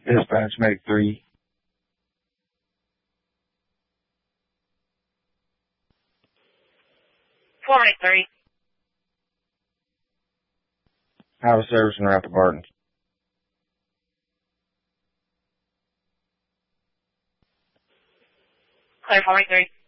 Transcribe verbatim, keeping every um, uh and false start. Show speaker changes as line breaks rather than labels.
Dispatch Medic three.
forty-three.
Have a service in Rapid Barton.
Clear forty-three.